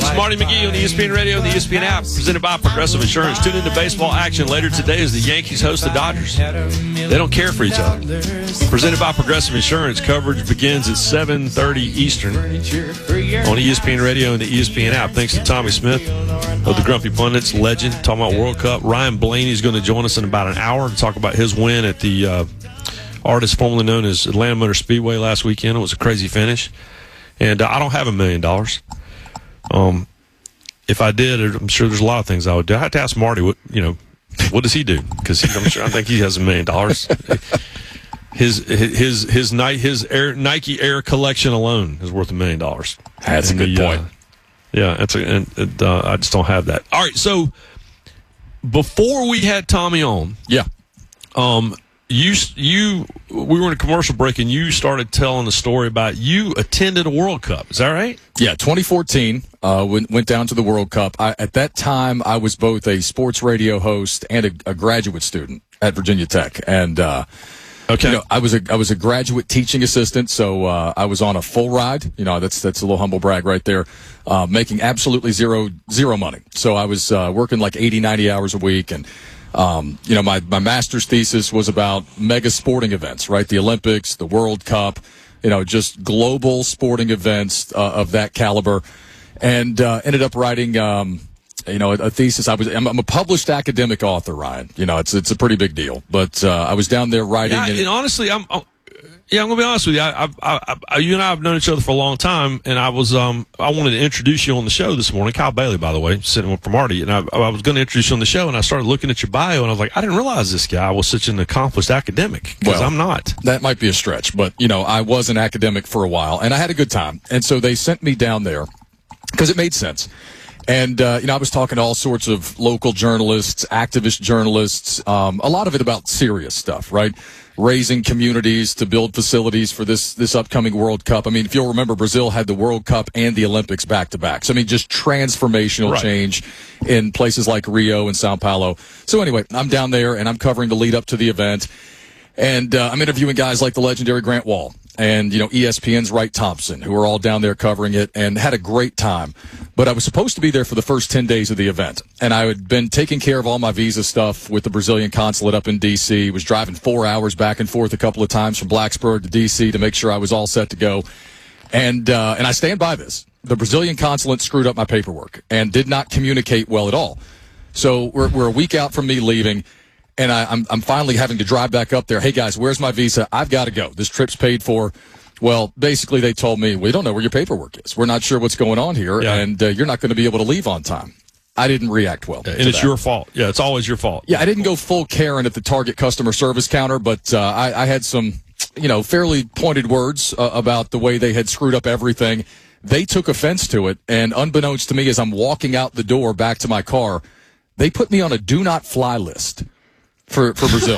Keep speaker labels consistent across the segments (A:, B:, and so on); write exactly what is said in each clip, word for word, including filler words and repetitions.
A: It's Marty McGee on the E S P N Radio and the E S P N app, presented by Progressive Insurance. Tune into baseball action later today as the Yankees host the Dodgers. They don't care for each other. Presented by Progressive Insurance. Coverage begins at seven thirty Eastern on E S P N Radio and the E S P N app. Thanks to Tommy Smith of the Grumpy Pundits, legend, talking about World Cup. Ryan Blaney is going to join us in about an hour to talk about his win at the uh, artist formerly known as Atlanta Motor Speedway last weekend. It was a crazy finish. And uh, I don't have a million dollars. Um, if I did, I'm sure there's a lot of things I would do. I have to ask Marty, what, you know, what does he do? Because I'm sure I think he has a million dollars. His his his night his Air, Nike Air collection alone is worth a million dollars.
B: That's and a good the, point.
A: Uh, yeah, that's a, and, and, uh, I just don't have that. All right, so before we had Tommy on,
B: yeah,
A: um, you you we were in a commercial break and you started telling the story about you attended a World Cup. Is that right?
B: Yeah, twenty fourteen. Uh, went, went down to the World Cup. I, at that time, I was both a sports radio host and a, a graduate student at Virginia Tech, and. Uh,
A: Okay.
B: You know, I was a I was a graduate teaching assistant, so uh, I was on a full ride. You know, that's that's a little humble brag right there, uh, making absolutely zero zero money. So I was uh, working like eighty, ninety hours a week, and um, you know, my my master's thesis was about mega sporting events, right? The Olympics, the World Cup, you know, just global sporting events uh, of that caliber, and uh, ended up writing. Um, You know, a, a thesis. I was. I'm, I'm a published academic author, Ryan. You know, it's it's a pretty big deal. But uh, I was down there writing.
A: Yeah,
B: and,
A: and honestly, I'm. I'm yeah, I'm gonna be honest with you. I, I, I, you and I have known each other for a long time, and I was. Um, I wanted to introduce you on the show this morning. Kyle Bailey, by the way, sitting with from Marty, and I, I was going to introduce you on the show, and I started looking at your bio, and I was like, I didn't realize this guy was such an accomplished academic because
B: well,
A: I'm not.
B: That might be a stretch, but you know, I was an academic for a while, and I had a good time, and so they sent me down there because it made sense. And, uh, you know, I was talking to all sorts of local journalists, activist journalists, um, a lot of it about serious stuff, right? Raising communities to build facilities for this, this upcoming World Cup. I mean, if you'll remember, Brazil had the World Cup and the Olympics back to back. So, I mean, just transformational
A: right.
B: change in places like Rio and Sao Paulo. So anyway, I'm down there and I'm covering the lead up to the event. And, uh, I'm interviewing guys like the legendary Grant Wall and, you know, E S P N's Wright Thompson, who are all down there covering it, and had a great time. But I was supposed to be there for the first ten days of the event, and I had been taking care of all my visa stuff with the Brazilian consulate up in D C, was driving four hours back and forth a couple of times from Blacksburg to D C to make sure I was all set to go. And, uh, and I stand by this. The Brazilian consulate screwed up my paperwork and did not communicate well at all. So we're, we're a week out from me leaving. And I, I'm, I'm finally having to drive back up there. Hey, guys, where's my visa? I've got to go. This trip's paid for. Well, basically, they told me, we don't know where your paperwork is. We're not sure what's going on here, yeah. and uh, you're not going to be able to leave on time. I didn't react well.
A: And it's
B: that.
A: your fault. Yeah, it's always your fault.
B: Yeah, I didn't go full Karen at the Target customer service counter, but uh, I, I had some, you know, fairly pointed words uh, about the way they had screwed up everything. They took offense to it, and unbeknownst to me, as I'm walking out the door back to my car, they put me on a do not fly list. For, for Brazil.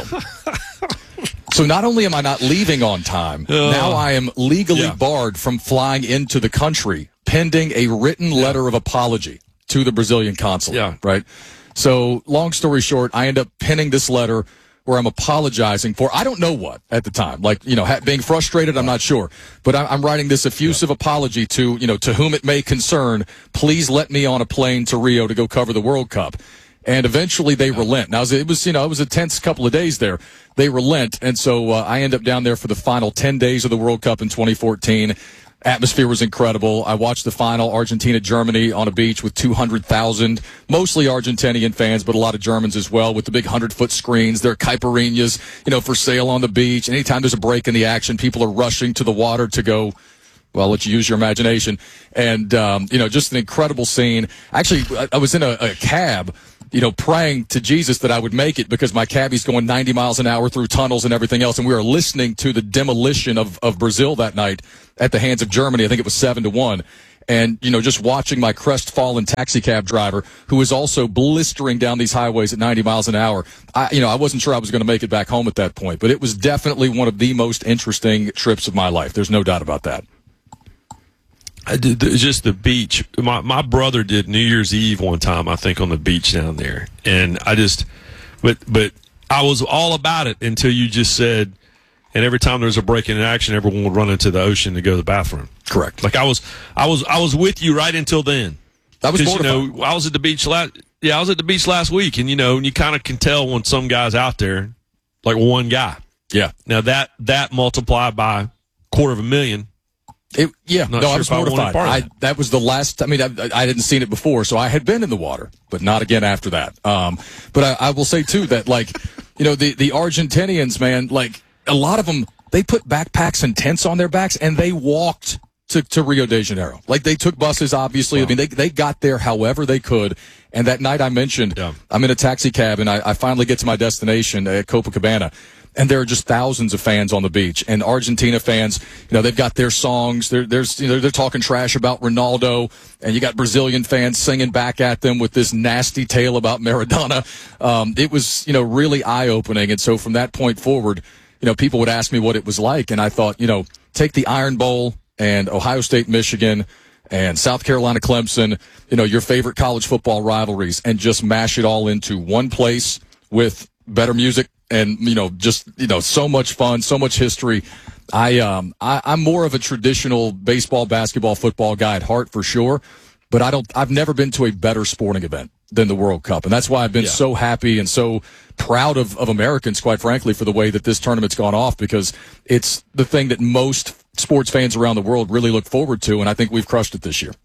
B: So not only am I not leaving on time, uh, now I am legally yeah. barred from flying into the country pending a written yeah. letter of apology to the Brazilian consulate.
A: Yeah.
B: Right? So long story short, I end up penning this letter where I'm apologizing for, I don't know what at the time. Like, you know, ha- being frustrated, I'm not sure. But I- I'm writing this effusive yeah. apology to, you know, to whom it may concern. Please let me on a plane to Rio to go cover the World Cup. And eventually they relent. Now, it was, you know, it was a tense couple of days there. They relent. And so uh, I end up down there for the final ten days of the World Cup in twenty fourteen. Atmosphere was incredible. I watched the final, Argentina-Germany, on a beach with two hundred thousand, mostly Argentinian fans, but a lot of Germans as well, with the big hundred-foot screens. There are caipirinhas, you know, for sale on the beach. Anytime there's a break in the action, people are rushing to the water to go, well, I'll let you use your imagination. And, um, you know, just an incredible scene. Actually, I was in a, a cab, you know, praying to Jesus that I would make it because my cabbie's going ninety miles an hour through tunnels and everything else. And we were listening to the demolition of, of Brazil that night at the hands of Germany. I think it was seven to one. And, you know, just watching my crestfallen taxi cab driver, who was also blistering down these highways at ninety miles an hour. I, you know, I wasn't sure I was going to make it back home at that point, but it was definitely one of the most interesting trips of my life. There's no doubt about that.
A: I did the, just the beach. My my brother did New Year's Eve one time, I think, on the beach down there, and I just, but but I was all about it until you just said, and every time there was a break in action, everyone would run into the ocean to go to the bathroom.
B: Correct.
A: Like I was, I was, I was with you right until then.
B: That was
A: Because, you
B: mortifying.
A: know, I was at the beach last. Yeah, I was at the beach last week, and you know, you kind of can tell when some guy's out there, like one guy.
B: Yeah.
A: Now that that multiplied by a quarter of a million.
B: It, yeah,
A: Not
B: no,
A: sure
B: I was
A: if I wanted
B: mortified.
A: part of
B: I,
A: that.
B: that was the last. I mean, I, I hadn't seen it before, so I had been in the water, but not again after that. Um, but I, I will say too that, like, you know, the the Argentinians, man, like a lot of them, they put backpacks and tents on their backs, and they walked to, to Rio de Janeiro. Like, they took buses, obviously. Wow. I mean, they they got there however they could. And that night I mentioned, yeah. I'm in a taxi cab, and I, I finally get to my destination at Copacabana. And there are just thousands of fans on the beach, and Argentina fans, you know, they've got their songs. They're, there's, you know, they're talking trash about Ronaldo, and you got Brazilian fans singing back at them with this nasty tale about Maradona. Um, it was, you know, really eye-opening. And so from that point forward, you know, people would ask me what it was like, and I thought, you know, take the Iron Bowl and Ohio State, Michigan, and South Carolina, Clemson, you know, your favorite college football rivalries, and just mash it all into one place with better music. And, you know, just, you know, so much fun, so much history. I, um, I, I'm more of a traditional baseball, basketball, football guy at heart for sure. But I don't, I've never been to a better sporting event than the World Cup. And that's why I've been yeah. so happy and so proud of, of Americans, quite frankly, for the way that this tournament's gone off, because it's the thing that most sports fans around the world really look forward to. And I think we've crushed it this year.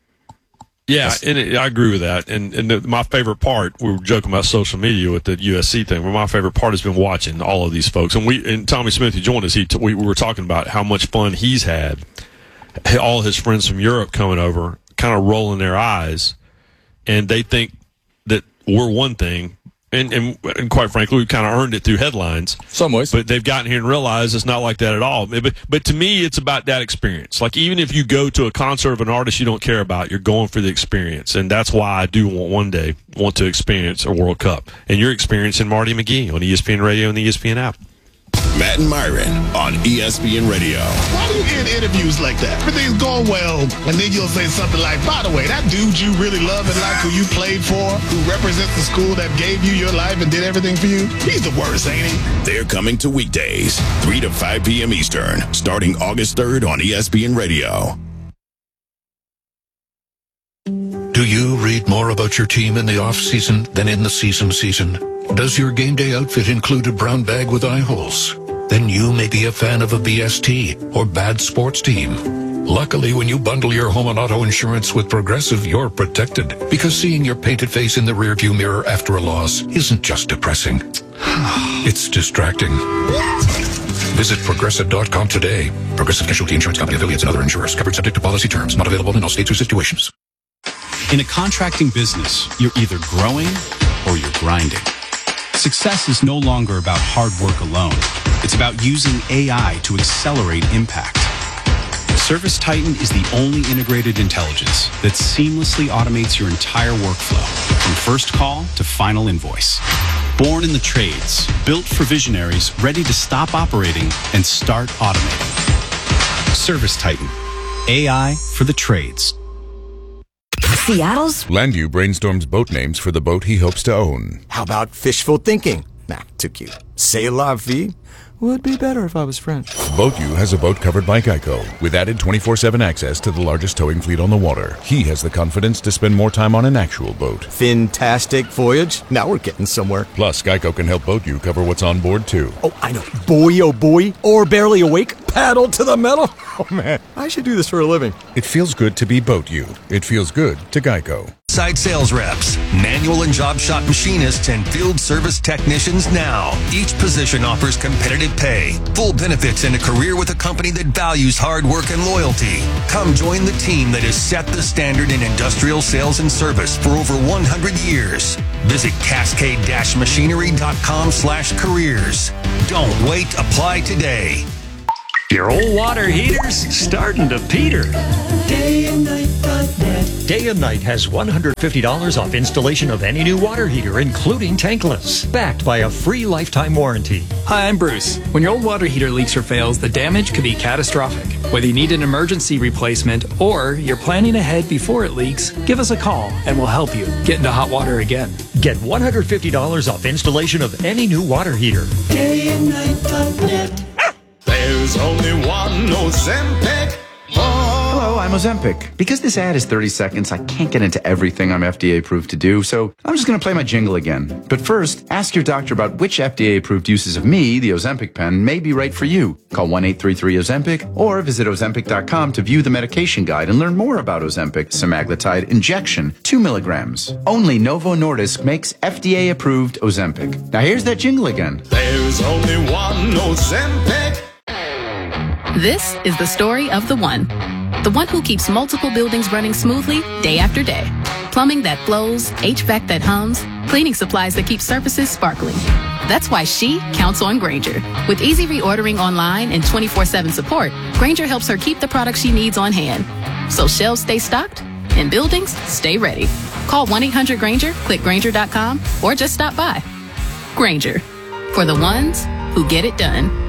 A: Yeah, and it, I agree with that. And and the, my favorite part, we were joking about social media with the U S C thing, but my favorite part has been watching all of these folks. And we and Tommy Smith, who joined us, he t- we, we were talking about how much fun he's had. All his friends from Europe coming over, kind of rolling their eyes, and they think that we're one thing. And, and, and quite frankly, we've kind of earned it through headlines.
B: Some ways.
A: But they've gotten here and realized it's not like that at all. But, but to me, it's about that experience. Like, even if you go to a concert of an artist you don't care about, you're going for the experience. And that's why I do want one day want to experience a World Cup. And you're experiencing Marty McGee on E S P N Radio and the E S P N app.
C: Matt and Myron on E S P N Radio.
D: Why do you end interviews like that? Everything's going well, and then you'll say something like, by the way, that dude you really love and like, who you played for, who represents the school that gave you your life and did everything for you, he's the worst, ain't he?
C: They're coming to weekdays, three to five p.m. Eastern, starting August third on E S P N Radio.
E: Do you read more about your team in the off-season than in the season season? Does your game day outfit include a brown bag with eye holes? Then you may be a fan of a B S T or bad sports team. Luckily, when you bundle your home and auto insurance with Progressive, you're protected, because seeing your painted face in the rearview mirror after a loss isn't just depressing. It's distracting. Visit Progressive dot com today. Progressive Casualty Insurance Company, affiliates, and other insurers. Covered subject to policy terms. Not available in all states or situations.
F: In a contracting business, you're either growing or you're grinding. Success is no longer about hard work alone. It's about using A I to accelerate impact. Service Titan is the only integrated intelligence that seamlessly automates your entire workflow, from first call to final invoice. Born in the trades, built for visionaries ready to stop operating and start automating. Service Titan, A I for the trades.
G: Seattle's
H: Landview brainstorms boat names for the boat he hopes to own.
I: How about fishful thinking? Nah, too cute. C'est la vie would be better if I was French.
H: BoatU has a boat covered by Geico, with added twenty-four seven access to the largest towing fleet on the water. He has the confidence to spend more time on an actual boat.
I: Fantastic voyage. Now we're getting somewhere.
H: Plus, Geico can help BoatU cover what's on board, too.
I: Oh, I know. Boy, oh boy. Or barely awake. Paddle to the metal. Oh, man. I should do this for a living.
H: It feels good to be BoatU. It feels good to Geico.
J: Site sales reps, manual and job shop machinists, and field service technicians now. Each position offers competitive pay, full benefits, and a career with a company that values hard work and loyalty. Come join the team that has set the standard in industrial sales and service for over one hundred years. Visit cascade machinery dot com slash careers. Don't wait. Apply today.
K: Your old water heater's starting to peter. Day and Night dot net. Day and Night has one hundred fifty dollars off installation of any new water heater, including tankless, backed by a free lifetime warranty.
L: Hi, I'm Bruce. When your old water heater leaks or fails, the damage could be catastrophic. Whether you need an emergency replacement or you're planning ahead before it leaks, give us a call and we'll help you get into hot water again.
K: Get one hundred fifty dollars off installation of any new water heater. Day and Night dot net.
M: There's only one Ozempic.
N: Hello, I'm
G: Ozempic. Because this ad is thirty seconds, I can't get into everything I'm F D A approved to do, so I'm just going to play my jingle again. But first, ask your doctor about which F D A approved uses of me, the Ozempic pen, may be right for you. Call one eight three three Ozempic or visit Ozempic dot com to view the medication guide and learn more about Ozempic semaglutide injection, two milligrams. Only Novo Nordisk makes F D A approved Ozempic. Now here's that jingle again.
M: There's only one Ozempic.
N: This is the story of the one. The one who keeps multiple buildings running smoothly day after day. Plumbing that flows, H V A C that hums, cleaning supplies that keep surfaces sparkling. That's why she counts on Grainger. With easy reordering online and twenty-four seven support, Grainger helps her keep the products she needs on hand. So shelves stay stocked and buildings stay ready. Call one eight hundred Grainger, click Grainger dot com, or just stop by. Grainger, for the ones who get it done.